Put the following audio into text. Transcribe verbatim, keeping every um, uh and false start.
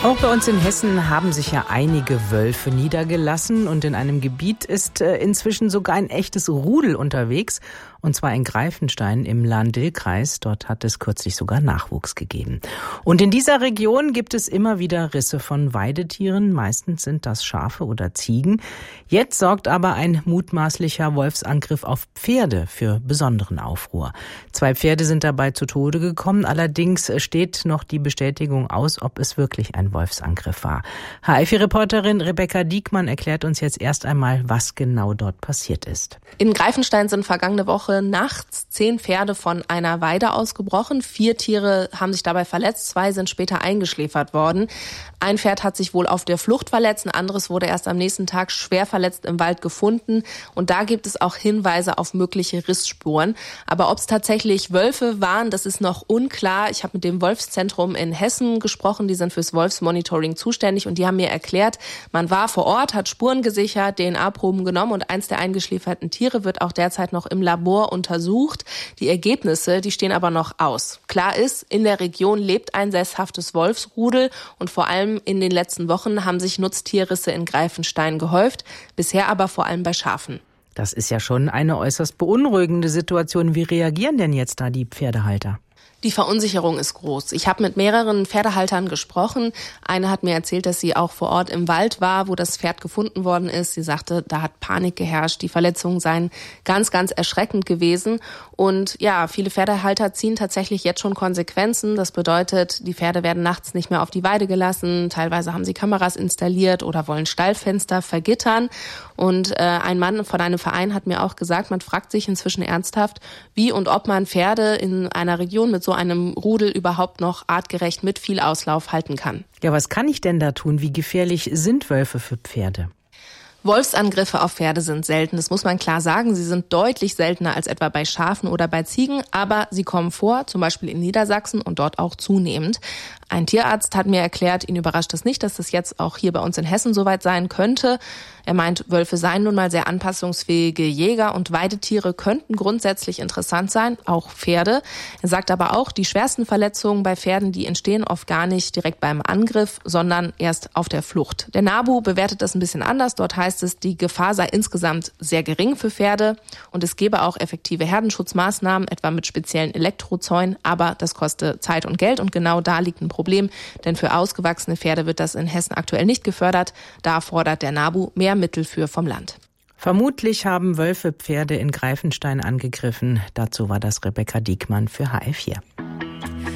Auch bei uns in Hessen haben sich ja einige Wölfe niedergelassen und in einem Gebiet ist äh, inzwischen sogar ein echtes Rudel unterwegs, und zwar in Greifenstein im Lahn-Dill-Kreis. Dort hat es kürzlich sogar Nachwuchs gegeben. Und in dieser Region gibt es immer wieder Risse von Weidetieren, meistens sind das Schafe oder Ziegen. Jetzt sorgt aber ein mutmaßlicher Wolfsangriff auf Pferde für besonderen Aufruhr. Zwei Pferde sind dabei zu Tode gekommen, allerdings steht noch die Bestätigung aus, ob es wirklich ein Wolfsangriff war. H F I-Reporterin Rebecca Diekmann erklärt uns jetzt erst einmal, was genau dort passiert ist. In Greifenstein sind vergangene Woche nachts zehn Pferde von einer Weide ausgebrochen. Vier Tiere haben sich dabei verletzt, zwei sind später eingeschläfert worden. Ein Pferd hat sich wohl auf der Flucht verletzt, ein anderes wurde erst am nächsten Tag schwer verletzt im Wald gefunden. Und da gibt es auch Hinweise auf mögliche Rissspuren. Aber ob es tatsächlich Wölfe waren, das ist noch unklar. Ich habe mit dem Wolfszentrum in Hessen gesprochen, die sind fürs Wolfsmonitoring zuständig und die haben mir erklärt, man war vor Ort, hat Spuren gesichert, D N A-Proben genommen und eins der eingeschläferten Tiere wird auch derzeit noch im Labor untersucht. Die Ergebnisse, die stehen aber noch aus. Klar ist, in der Region lebt ein sesshaftes Wolfsrudel und vor allem in den letzten Wochen haben sich Nutztierrisse in Greifenstein gehäuft, bisher aber vor allem bei Schafen. Das ist ja schon eine äußerst beunruhigende Situation. Wie reagieren denn jetzt da die Pferdehalter? Die Verunsicherung ist groß. Ich habe mit mehreren Pferdehaltern gesprochen. Eine hat mir erzählt, dass sie auch vor Ort im Wald war, wo das Pferd gefunden worden ist. Sie sagte, da hat Panik geherrscht. Die Verletzungen seien ganz, ganz erschreckend gewesen. Und ja, viele Pferdehalter ziehen tatsächlich jetzt schon Konsequenzen. Das bedeutet, die Pferde werden nachts nicht mehr auf die Weide gelassen. Teilweise haben sie Kameras installiert oder wollen Stallfenster vergittern. Und äh, ein Mann von einem Verein hat mir auch gesagt, man fragt sich inzwischen ernsthaft, wie und ob man Pferde in einer Region mit so einem Rudel überhaupt noch artgerecht mit viel Auslauf halten kann. Ja, was kann ich denn da tun? Wie gefährlich sind Wölfe für Pferde? Wolfsangriffe auf Pferde sind selten, das muss man klar sagen. Sie sind deutlich seltener als etwa bei Schafen oder bei Ziegen, aber sie kommen vor, zum Beispiel in Niedersachsen und dort auch zunehmend. Ein Tierarzt hat mir erklärt, ihn überrascht es nicht, dass das jetzt auch hier bei uns in Hessen soweit sein könnte. Er meint, Wölfe seien nun mal sehr anpassungsfähige Jäger und Weidetiere könnten grundsätzlich interessant sein, auch Pferde. Er sagt aber auch, die schwersten Verletzungen bei Pferden, die entstehen oft gar nicht direkt beim Angriff, sondern erst auf der Flucht. Der NABU bewertet das ein bisschen anders. Dort heißt es, die Gefahr sei insgesamt sehr gering für Pferde und es gebe auch effektive Herdenschutzmaßnahmen, etwa mit speziellen Elektrozäunen, aber das kostet Zeit und Geld und genau da liegt ein Problem, denn für ausgewachsene Pferde wird das in Hessen aktuell nicht gefördert. Da fordert der NABU mehr Mittel für vom Land. Vermutlich haben Wölfe Pferde in Greifenstein angegriffen. Dazu war das Rebecca Diekmann für H F vier.